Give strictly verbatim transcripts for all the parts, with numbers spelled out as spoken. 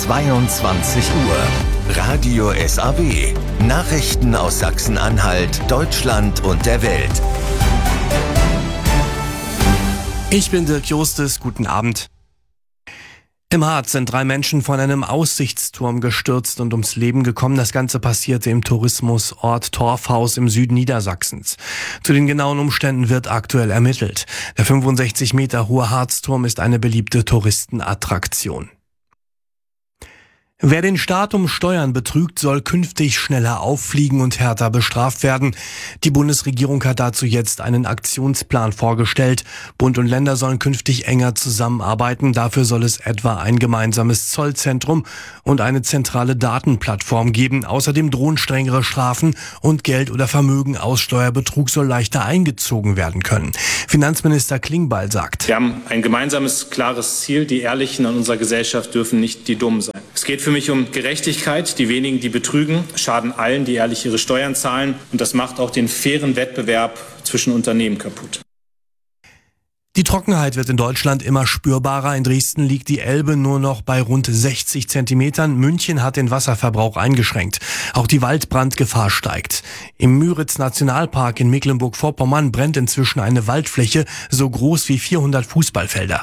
zweiundzwanzig Uhr. Radio S A W. Nachrichten aus Sachsen-Anhalt, Deutschland und der Welt. Ich bin Dirk Justus, guten Abend. Im Harz sind drei Menschen von einem Aussichtsturm gestürzt und ums Leben gekommen. Das Ganze passierte im Tourismusort Torfhaus im Süden Niedersachsens. Zu den genauen Umständen wird aktuell ermittelt. Der fünfundsechzig Meter hohe Harzturm ist eine beliebte Touristenattraktion. Wer den Staat um Steuern betrügt, soll künftig schneller auffliegen und härter bestraft werden. Die Bundesregierung hat dazu jetzt einen Aktionsplan vorgestellt. Bund und Länder sollen künftig enger zusammenarbeiten. Dafür soll es etwa ein gemeinsames Zollzentrum und eine zentrale Datenplattform geben. Außerdem drohen strengere Strafen und Geld oder Vermögen aus Steuerbetrug soll leichter eingezogen werden können. Finanzminister Klingbeil sagt: Wir haben ein gemeinsames, klares Ziel. Die Ehrlichen in unserer Gesellschaft dürfen nicht die Dummen sein. Es geht für mich um Gerechtigkeit. Die wenigen, die betrügen, schaden allen, die ehrlich ihre Steuern zahlen. Und das macht auch den fairen Wettbewerb zwischen Unternehmen kaputt. Die Trockenheit wird in Deutschland immer spürbarer. In Dresden liegt die Elbe nur noch bei rund sechzig Zentimetern. München hat den Wasserverbrauch eingeschränkt. Auch die Waldbrandgefahr steigt. Im Müritz-Nationalpark in Mecklenburg-Vorpommern brennt inzwischen eine Waldfläche so groß wie vierhundert Fußballfelder.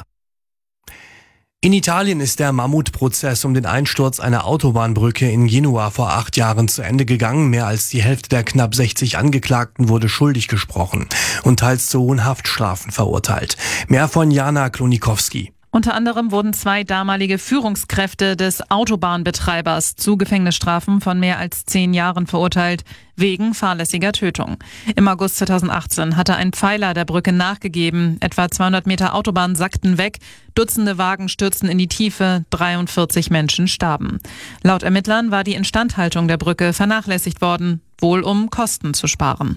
In Italien ist der Mammutprozess um den Einsturz einer Autobahnbrücke in Genua vor acht Jahren zu Ende gegangen. Mehr als die Hälfte der knapp sechzig Angeklagten wurde schuldig gesprochen und teils zu hohen Haftstrafen verurteilt. Mehr von Jana Klonikowski. Unter anderem wurden zwei damalige Führungskräfte des Autobahnbetreibers zu Gefängnisstrafen von mehr als zehn Jahren verurteilt, wegen fahrlässiger Tötung. Im August zweitausendachtzehn hatte ein Pfeiler der Brücke nachgegeben. Etwa zweihundert Meter Autobahn sackten weg, Dutzende Wagen stürzten in die Tiefe, dreiundvierzig Menschen starben. Laut Ermittlern war die Instandhaltung der Brücke vernachlässigt worden, wohl um Kosten zu sparen.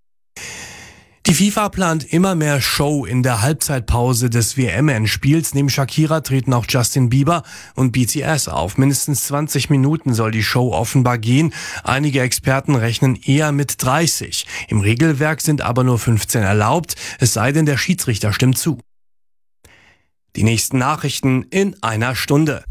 Die FIFA plant immer mehr Show in der Halbzeitpause des W M-Endspiels. Neben Shakira treten auch Justin Bieber und B T S auf. Mindestens zwanzig Minuten soll die Show offenbar gehen. Einige Experten rechnen eher mit dreißig. Im Regelwerk sind aber nur fünfzehn erlaubt, es sei denn, der Schiedsrichter stimmt zu. Die nächsten Nachrichten in einer Stunde.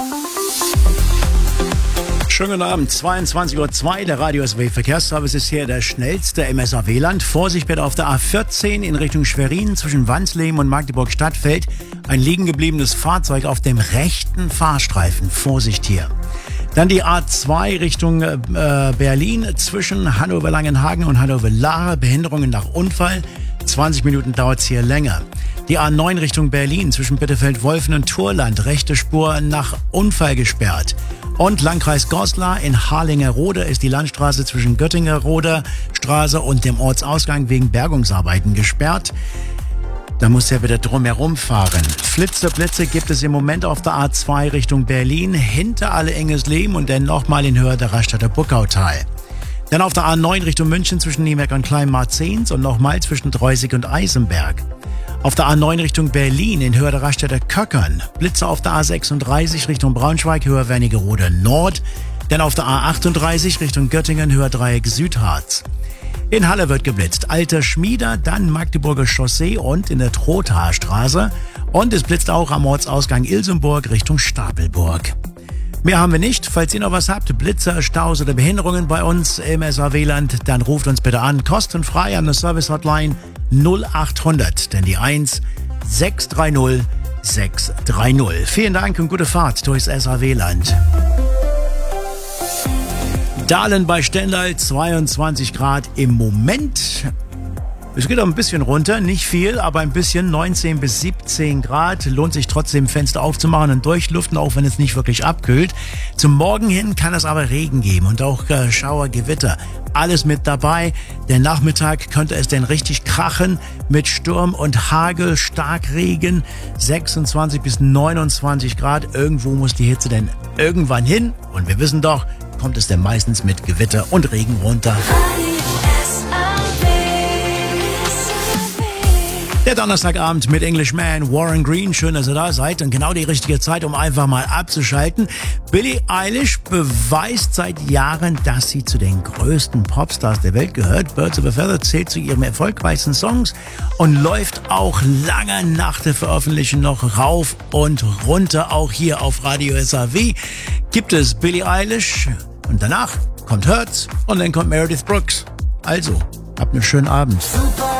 Schönen guten Abend, zweiundzwanzig Uhr zwei, der Radio S A W Verkehrsservice ist hier der schnellste im S A W-Land. Vorsicht bitte auf der A vierzehn in Richtung Schwerin zwischen Wansleben und Magdeburg-Stadtfeld. Ein liegen gebliebenes Fahrzeug auf dem rechten Fahrstreifen. Vorsicht hier. Dann die A zwei Richtung äh, Berlin zwischen Hannover-Langenhagen und Hannover-Laache. Behinderungen nach Unfall. zwanzig Minuten dauert es hier länger. Die A neun Richtung Berlin zwischen Bitterfeld-Wolfen und Turland. Rechte Spur nach Unfall gesperrt. Und Landkreis Goslar in Harlingerode ist die Landstraße zwischen Göttingerode Straße und dem Ortsausgang wegen Bergungsarbeiten gesperrt. Da muss er wieder drumherum fahren. Flitze-Blitze gibt es im Moment auf der A zwei Richtung Berlin, hinter Alle-Engesleben und dann nochmal in Höhe der Raststätter Buckautal. Dann auf der A neun Richtung München zwischen Niemerk und Kleinmarzens und nochmal zwischen Dreusig und Eisenberg. Auf der A neun Richtung Berlin in Höhe der Raststätter Köckern. Blitze auf der A sechsunddreißig Richtung Braunschweig, Höhe Wernigerode Nord. Dann auf der A achtunddreißig Richtung Göttingen, Höhe Dreieck Südharz. In Halle wird geblitzt. Alter Schmieder, dann Magdeburger Chaussee und in der Trothaarstraße. Und es blitzt auch am Ortsausgang Ilsenburg Richtung Stapelburg. Mehr haben wir nicht. Falls ihr noch was habt, Blitzer, Staus oder Behinderungen bei uns im S A W-Land, dann ruft uns bitte an. Kostenfrei an der Service-Hotline null achthundert, denn die eins sechs drei null sechs drei null. Vielen Dank und gute Fahrt durchs S A W-Land. Dahlen bei Stendal, zweiundzwanzig Grad im Moment. Es geht auch ein bisschen runter, nicht viel, aber ein bisschen, neunzehn bis siebzehn Grad. Lohnt sich trotzdem, Fenster aufzumachen und durchlüften, auch wenn es nicht wirklich abkühlt. Zum Morgen hin kann es aber Regen geben und auch äh, Schauer, Gewitter. Alles mit dabei. Der Nachmittag könnte es denn richtig krachen mit Sturm und Hagel, Starkregen. sechsundzwanzig bis neunundzwanzig Grad. Irgendwo muss die Hitze denn irgendwann hin. Und wir wissen doch, kommt es denn meistens mit Gewitter und Regen runter. Der Donnerstagabend mit Englishman, Warren Green. Schön, dass ihr da seid und genau die richtige Zeit, um einfach mal abzuschalten. Billie Eilish beweist seit Jahren, dass sie zu den größten Popstars der Welt gehört. Birds of a Feather zählt zu ihren erfolgreichsten Songs und läuft auch lange nach der Veröffentlichung noch rauf und runter. Auch hier auf Radio S A W gibt es Billie Eilish und danach kommt Hurts und dann kommt Meredith Brooks. Also, habt einen schönen Abend. Super.